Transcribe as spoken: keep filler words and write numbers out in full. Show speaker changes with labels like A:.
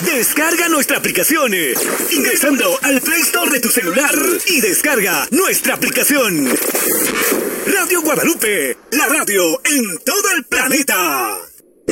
A: Descarga nuestra aplicación ingresando al Play Store de tu celular y descarga nuestra aplicación. Radio Guadalupe, la radio en todo el planeta.